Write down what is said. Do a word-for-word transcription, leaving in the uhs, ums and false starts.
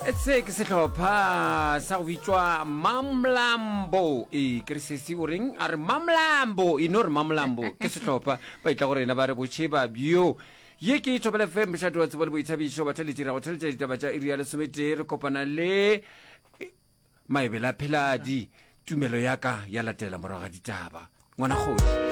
etse ke setlhopha sa go bitswa Mamlambo e ke re sesi o reng a re Mamlambo e no re Mamlambo ke setlhopha ba itla go rena ba re botšheba bjo ye ke tshobela fm mešhato wa tsebo le boithabišo ba tleletšira go tleletša ditaba tša iri ya lesomete re kopana le maebela pheladi tumelo ya ka ya latela morago ga ditaba ngwana kgodi.